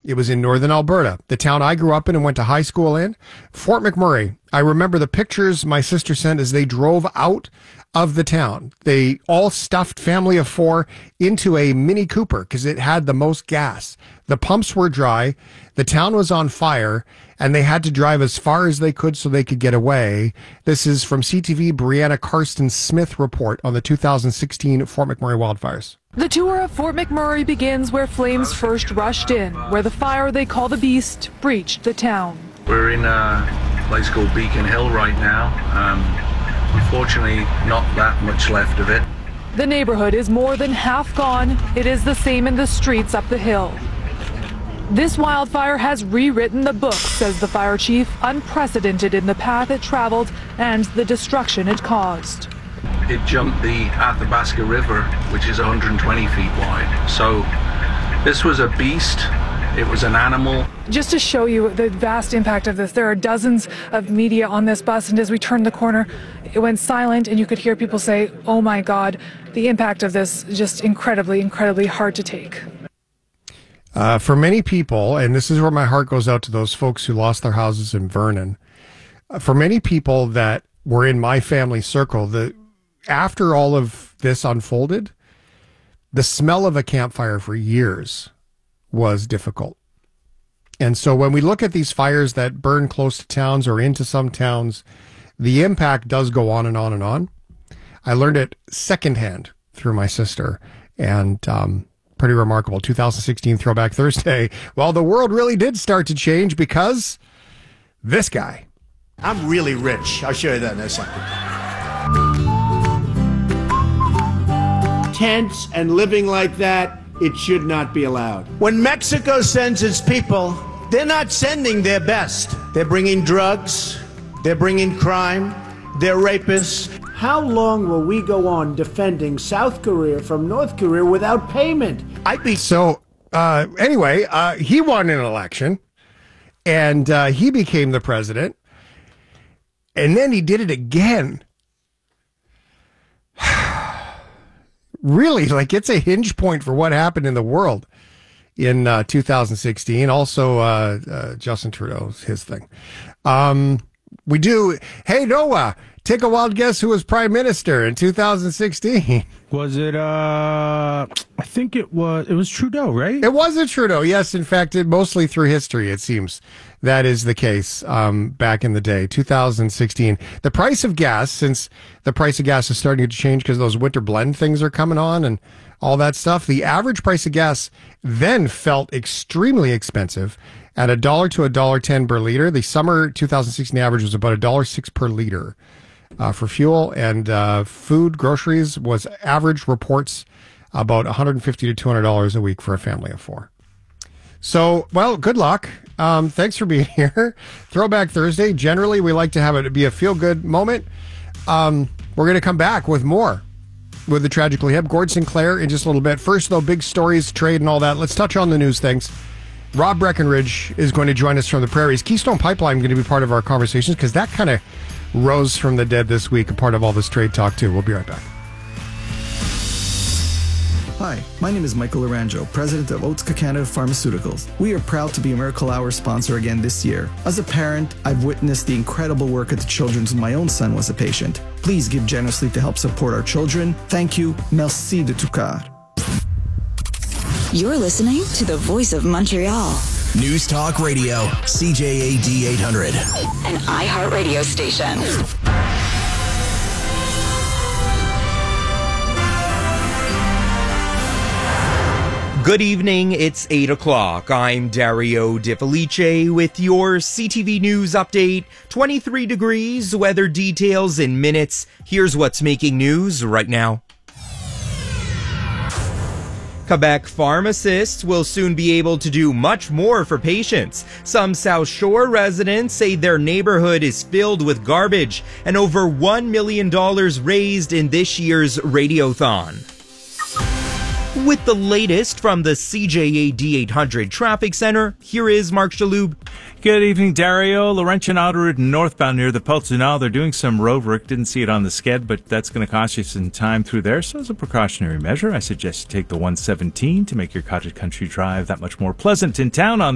It was in northern Alberta, the town I grew up in and went to high school in, Fort McMurray. I remember the pictures my sister sent as they drove out of the town. They all stuffed family of four into a Mini Cooper because it had the most gas. The pumps were dry, the town was on fire, and they had to drive as far as they could so they could get away. This is from CTV Brianna Karsten-Smith report on the 2016 Fort McMurray wildfires. The tour of Fort McMurray begins where flames first rushed in, where the fire they call the Beast breached the town. We're in a place called Beacon Hill right now. Unfortunately, not that much left of it. The neighborhood is more than half gone. It is the same in the streets up the hill. This wildfire has rewritten the book, says the fire chief, unprecedented in the path it traveled and the destruction it caused. It jumped the Athabasca River, which is 120 feet wide. So this was a beast. It was an animal. Just to show you the vast impact of this, there are dozens of media on this bus, and as we turned the corner, it went silent, and you could hear people say, "Oh my God," the impact of this is just incredibly, incredibly hard to take. For many people, and this is where my heart goes out to those folks who lost their houses in Vernon, for many people that were in my family circle, after all of this unfolded, the smell of a campfire for years was difficult. And so when we look at these fires that burn close to towns or into some towns, the impact does go on and on and on. I learned it secondhand through my sister, and pretty remarkable. 2016 Throwback Thursday. Well, the world really did start to change because this guy. I'm really rich. I'll show you that in a second. Tents and living like that, it should not be allowed. When Mexico sends its people, they're not sending their best. They're bringing drugs, they're bringing crime, they're rapists. How long will we go on defending South Korea from North Korea without payment? Anyway, he won an election, and he became the president, and then he did it again. Really, like, it's a hinge point for what happened in the world in 2016. Also, Justin Trudeau's his thing. Hey, Noah, take a wild guess who was prime minister in 2016. Was it, I think it was Trudeau, right? It wasn't Trudeau. Yes, in fact, mostly through history, it seems that is the case back in the day, 2016. The price of gas, since the price of gas is starting to change because those winter blend things are coming on and all that stuff, the average price of gas then felt extremely expensive at $1 to $1.10 per liter. The summer 2016 average was about $1.06 per liter for fuel, and food, groceries was average reports about $150 to $200 a week for a family of four. So, well, good luck. Thanks for being here. Throwback Thursday. Generally, we like to have it be a feel-good moment. We're going to come back with more with the Tragically Hip. Gord Sinclair in just a little bit. First, though, big stories, trade, and all that. Let's touch on the news things. Rob Breckenridge is going to join us from the prairies. Keystone Pipeline going to be part of our conversations because that kind of rose from the dead this week, a part of all this trade talk, too. We'll be right back. Hi, my name is Michael Aranjo, president of Otsuka Canada Pharmaceuticals. We are proud to be a Miracle Hour sponsor again this year. As a parent, I've witnessed the incredible work at the Children's when my own son was a patient. Please give generously to help support our children. Thank you. Merci de tout cœur. You're listening to the Voice of Montreal. News Talk Radio, CJAD 800. An iHeartRadio station. Good evening, it's 8 o'clock. I'm Dario De Felice with your CTV News update. 23 degrees, weather details in minutes. Here's what's making news right now. Quebec pharmacists will soon be able to do much more for patients. Some South Shore residents say their neighborhood is filled with garbage, and over $1 million raised in this year's Radiothon. With the latest from the CJAD 800 Traffic Center, here is Mark Shalhoub. Good evening, Dario. Laurentian Autoroute northbound near the Pulcinal. They're doing some road work. Didn't see it on the sched, but that's going to cost you some time through there. So as a precautionary measure, I suggest you take the 117 to make your Cottage Country Drive that much more pleasant in town on